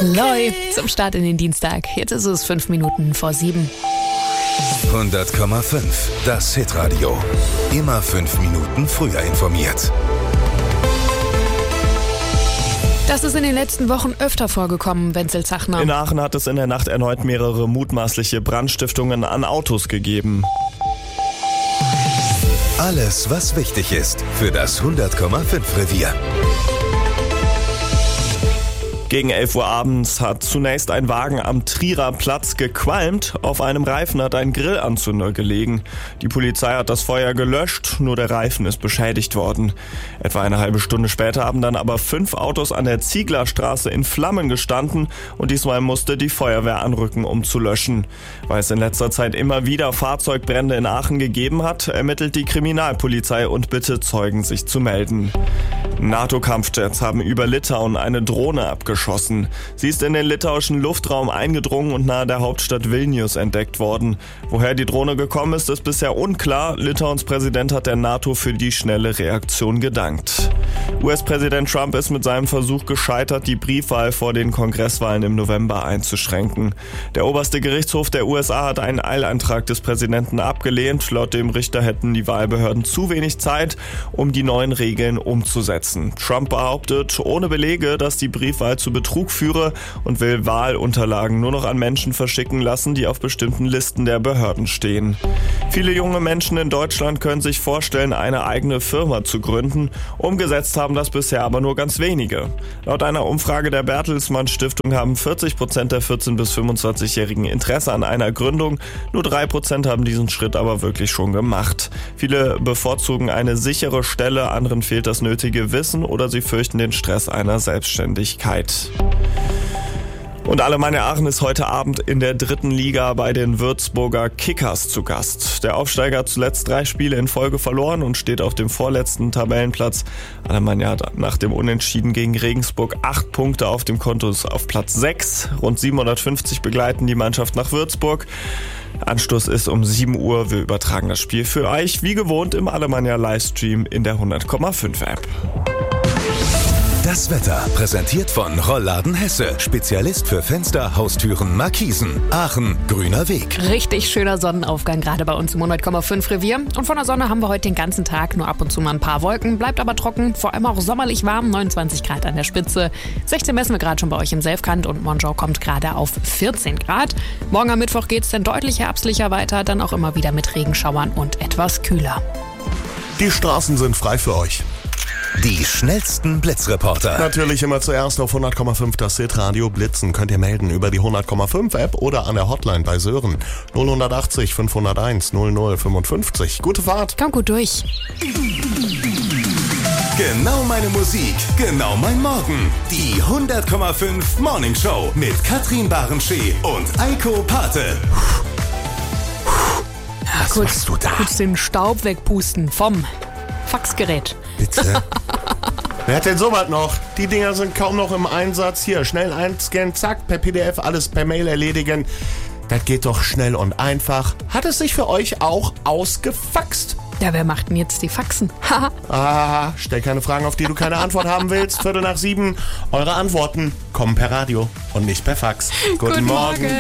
Läuft zum Start in den Dienstag. Jetzt ist es 5 Minuten vor 7. 100,5. Das Hitradio. Immer 5 Minuten früher informiert. Das ist in den letzten Wochen öfter vorgekommen, Wenzel Zachner. In Aachen hat es in der Nacht erneut mehrere mutmaßliche Brandstiftungen an Autos gegeben. Alles, was wichtig ist für das 100,5 Revier. Gegen 11 Uhr abends hat zunächst ein Wagen am Trierer Platz gequalmt. Auf einem Reifen hat ein Grillanzünder gelegen. Die Polizei hat das Feuer gelöscht, nur der Reifen ist beschädigt worden. Etwa eine halbe Stunde später haben dann aber 5 Autos an der Zieglerstraße in Flammen gestanden und diesmal musste die Feuerwehr anrücken, um zu löschen. Weil es in letzter Zeit immer wieder Fahrzeugbrände in Aachen gegeben hat, ermittelt die Kriminalpolizei und bittet Zeugen, sich zu melden. NATO-Kampfjets haben über Litauen eine Drohne abgeschossen. Sie ist in den litauischen Luftraum eingedrungen und nahe der Hauptstadt Vilnius entdeckt worden. Woher die Drohne gekommen ist, ist bisher unklar. Litauens Präsident hat der NATO für die schnelle Reaktion gedankt. US-Präsident Trump ist mit seinem Versuch gescheitert, die Briefwahl vor den Kongresswahlen im November einzuschränken. Der oberste Gerichtshof der USA hat einen Eilantrag des Präsidenten abgelehnt. Laut dem Richter hätten die Wahlbehörden zu wenig Zeit, um die neuen Regeln umzusetzen. Trump behauptet ohne Belege, dass die Briefwahl zu Betrug führe und will Wahlunterlagen nur noch an Menschen verschicken lassen, die auf bestimmten Listen der Behörden stehen. Viele junge Menschen in Deutschland können sich vorstellen, eine eigene Firma zu gründen. Umgesetzt haben das bisher aber nur ganz wenige. Laut einer Umfrage der Bertelsmann Stiftung haben 40% der 14- bis 25-Jährigen Interesse an einer Gründung. Nur 3% haben diesen Schritt aber wirklich schon gemacht. Viele bevorzugen eine sichere Stelle, anderen fehlt das nötige Wissen oder sie fürchten den Stress einer Selbstständigkeit. Und Alemannia Aachen ist heute Abend in der 3. Liga bei den Würzburger Kickers zu Gast. Der Aufsteiger hat zuletzt 3 Spiele in Folge verloren und steht auf dem vorletzten Tabellenplatz. Alemannia hat nach dem Unentschieden gegen Regensburg 8 Punkte auf dem Konto, ist auf Platz 6. Rund 750 begleiten die Mannschaft nach Würzburg. Anstoß ist um 7 Uhr. Wir übertragen das Spiel für euch wie gewohnt im Alemannia Livestream in der 100,5 App. Das Wetter präsentiert von Rollladen Hesse. Spezialist für Fenster, Haustüren, Markisen. Aachen, grüner Weg. Richtig schöner Sonnenaufgang, gerade bei uns im 100,5 Revier. Und von der Sonne haben wir heute den ganzen Tag, nur ab und zu mal ein paar Wolken. Bleibt aber trocken, vor allem auch sommerlich warm, 29 Grad an der Spitze. 16 messen wir gerade schon bei euch im Selfkant und Monschau kommt gerade auf 14 Grad. Morgen am Mittwoch geht es dann deutlich herbstlicher weiter, dann auch immer wieder mit Regenschauern und etwas kühler. Die Straßen sind frei für euch. Die schnellsten Blitzreporter. Natürlich immer zuerst auf 100,5 das Hitradio. Blitzen könnt ihr melden über die 100,5 App oder an der Hotline bei Sören. 0180 501 0055. Gute Fahrt. Komm gut durch. Genau meine Musik, genau mein Morgen. Die 100,5 Morning Show mit Katrin Barenschee und Eiko Pate. Was machst du da? Kurz den Staub wegpusten vom Faxgerät. Bitte? Wer hat denn sowas noch? Die Dinger sind kaum noch im Einsatz. Hier, schnell einscannen, zack, per PDF, alles per Mail erledigen. Das geht doch schnell und einfach. Hat es sich für euch auch ausgefaxt? Ja, wer macht denn jetzt die Faxen? Stell keine Fragen, auf die du keine Antwort haben willst. 6:45. Eure Antworten kommen per Radio und nicht per Fax. Guten Morgen.